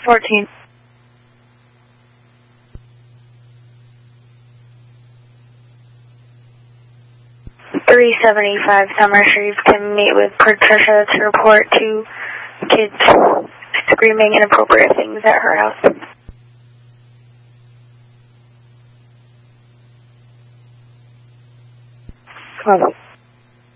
14. .375 Summer Street to meet with Patricia to report 2 kids screaming inappropriate things at her house. Come on.